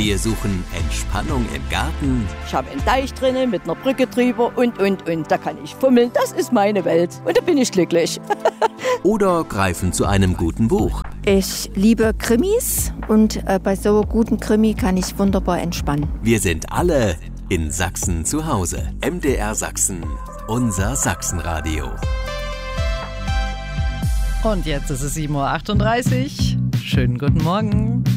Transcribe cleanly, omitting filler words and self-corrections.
Wir suchen Entspannung im Garten. Ich habe einen Teich drinnen mit einer Brücke drüber und. Da kann ich fummeln, das ist meine Welt. Und da bin ich glücklich. Oder greifen zu einem guten Buch. Ich liebe Krimis und bei so einem guten Krimi kann ich wunderbar entspannen. Wir sind alle in Sachsen zu Hause. MDR Sachsen, unser Sachsenradio. Und jetzt ist es 7:38 Uhr. Schönen guten Morgen.